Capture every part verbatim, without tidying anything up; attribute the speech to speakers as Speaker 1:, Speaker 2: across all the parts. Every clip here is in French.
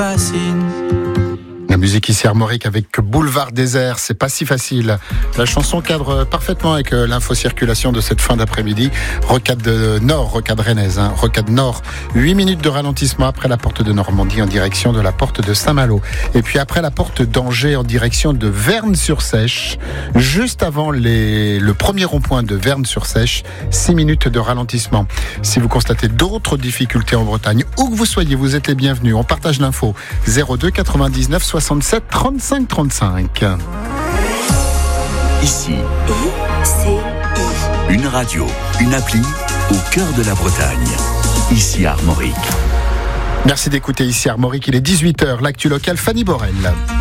Speaker 1: fascine.
Speaker 2: La musique ici Armorique avec Boulevard Désert, c'est pas si facile. La chanson cadre parfaitement avec l'infocirculation de cette fin d'après-midi. Rocade Nord, rocade rennaise, hein. Rocade Nord, huit minutes de ralentissement après la porte de Normandie en direction de la porte de Saint-Malo. Et puis après la porte d'Angers en direction de Vern-sur-Sèche, juste avant les, le premier rond-point de Vern-sur-Sèche, six minutes de ralentissement. Si vous constatez d'autres difficultés en Bretagne, où que vous soyez, vous êtes les bienvenus. On partage l'info. zéro deux quatre-vingt-dix-neuf soixante-sept trente-cinq trente-cinq.
Speaker 3: Ici, une radio, une appli au cœur de la Bretagne. Ici Armorique.
Speaker 2: Merci d'écouter ici Armorique. Il est dix-huit heures. L'actu locale, Fanny Borel.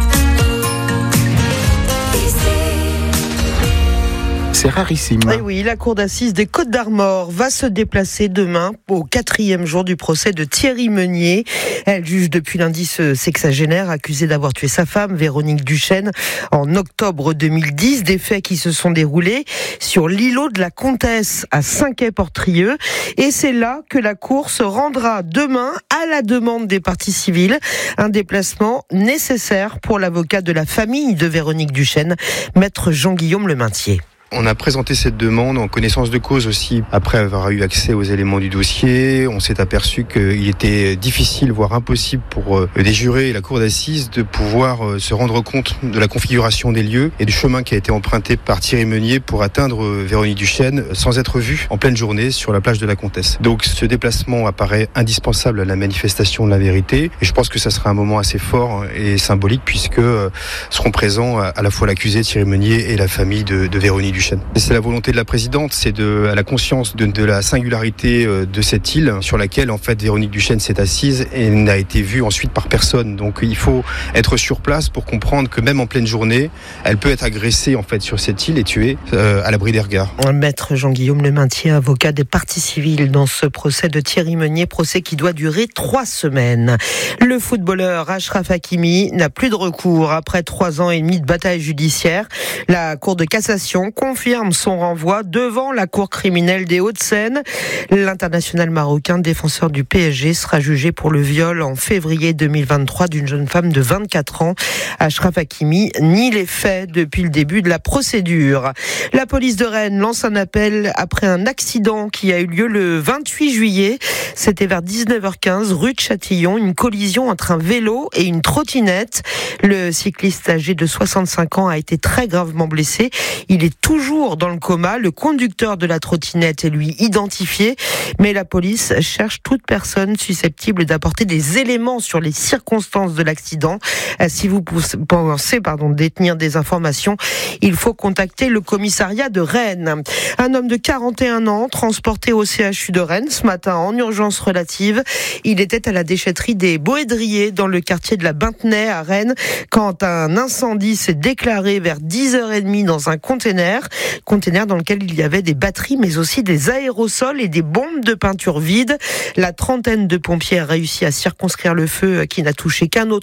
Speaker 2: C'est rarissime.
Speaker 4: Et oui, la cour d'assises des Côtes-d'Armor va se déplacer demain au quatrième jour du procès de Thierry Meunier. Elle juge depuis lundi ce sexagénaire accusé d'avoir tué sa femme, Véronique Duchesne, en octobre deux mille dix. Des faits qui se sont déroulés sur l'îlot de la Comtesse à Saint-Quay-Portrieux. Et c'est là que la cour se rendra demain à la demande des parties civiles. Un déplacement nécessaire pour l'avocat de la famille de Véronique Duchesne, maître Jean-Guillaume Lemintier.
Speaker 5: On a présenté cette demande en connaissance de cause aussi. Après avoir eu accès aux éléments du dossier, on s'est aperçu qu'il était difficile, voire impossible pour les jurés et la cour d'assises de pouvoir se rendre compte de la configuration des lieux et du chemin qui a été emprunté par Thierry Meunier pour atteindre Véronique Duchesne sans être vu en pleine journée sur la plage de la Comtesse. Donc ce déplacement apparaît indispensable à la manifestation de la vérité et je pense que ça sera un moment assez fort et symbolique puisque seront présents à la fois l'accusé Thierry Meunier et la famille de, de Véronique Duchesne. C'est la volonté de la présidente, c'est de, à la conscience de, de la singularité de cette île sur laquelle en fait Véronique Duchesne s'est assise et n'a été vue ensuite par personne. Donc il faut être sur place pour comprendre que même en pleine journée, elle peut être agressée en fait sur cette île et tuée euh, à l'abri des regards.
Speaker 4: Maître Jean-Guillaume Lemintier, avocat des parties civiles dans ce procès de Thierry Meunier, procès qui doit durer trois semaines. Le footballeur Achraf Hakimi n'a plus de recours après trois ans et demi de bataille judiciaire. La Cour de cassation confirme son renvoi devant la Cour criminelle des Hauts-de-Seine. L'international marocain, défenseur du P S G, sera jugé pour le viol en février deux mille vingt-trois d'une jeune femme de vingt-quatre ans. Achraf Hakimi nie les faits depuis le début de la procédure. La police de Rennes lance un appel après un accident qui a eu lieu le vingt-huit juillet. C'était vers dix-neuf heures quinze, rue de Châtillon, une collision entre un vélo et une trottinette. Le cycliste âgé de soixante-cinq ans a été très gravement blessé. Il est toujours dans le coma. Le conducteur de la trottinette est lui identifié, mais la police cherche toute personne susceptible d'apporter des éléments sur les circonstances de l'accident. Si vous pensez pardon, détenir des informations, il faut contacter le commissariat de Rennes. Un homme de quarante et un ans transporté au C H U de Rennes ce matin en urgence relative. Il était à la déchetterie des Boédriers dans le quartier de la Bintenay à Rennes quand un incendie s'est déclaré vers dix heures trente dans un conteneur. Conteneur dans lequel il y avait des batteries mais aussi des aérosols et des bombes de peinture vides. La trentaine de pompiers a réussi à circonscrire le feu qui n'a touché qu'un autre